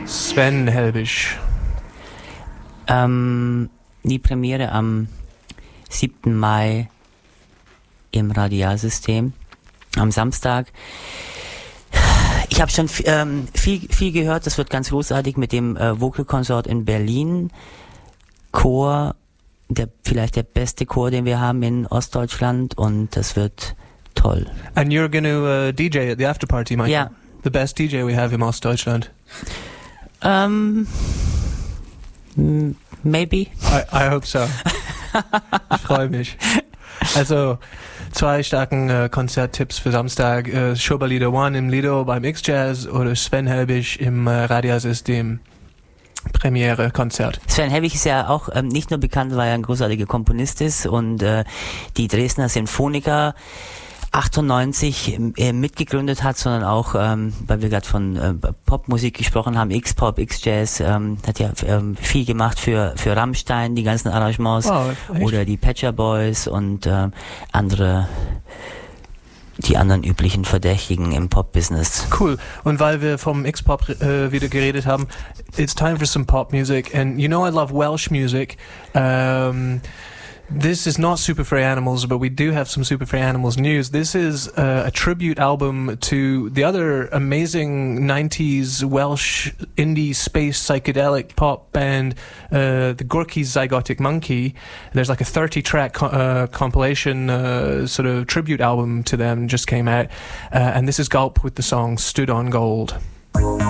Sven Helbig. Die Premiere am 7. Mai im Radialsystem, am Samstag. Ich habe schon viel gehört, das wird ganz großartig mit dem Vocal Consort in Berlin. Chor, vielleicht der beste Chor, den wir haben in Ostdeutschland, und das wird toll. And you're going to DJ at the after party, Michael? Yeah. The best DJ we have in Ostdeutschland. Maybe. I hope so. Ich freue mich. Also 2 starken Konzerttipps für Samstag. Schoberlieder One im Lido beim X-Jazz oder Sven Helbig im Radialsystem Premiere-Konzert. Sven Helbig ist ja auch nicht nur bekannt, weil er ein großartiger Komponist ist und die Dresdner Sinfoniker 98 mitgegründet hat, sondern auch, weil wir gerade von Popmusik gesprochen haben, X-Pop, X-Jazz, hat ja viel gemacht für Rammstein, die ganzen Arrangements, oder die Pet Shop Boys und die anderen üblichen Verdächtigen im Pop-Business. Cool. Und weil wir vom X-Pop wieder geredet haben, it's time for some pop music. And you know I love Welsh music. This is not Super Free Animals, but we do have some Super Free Animals news. This is a tribute album to the other amazing 90s Welsh indie space psychedelic pop band, the Gorky's Zygotic Monkey. There's like a 30-track compilation sort of tribute album to them just came out. And this is Gulp with the song Stood on Gold.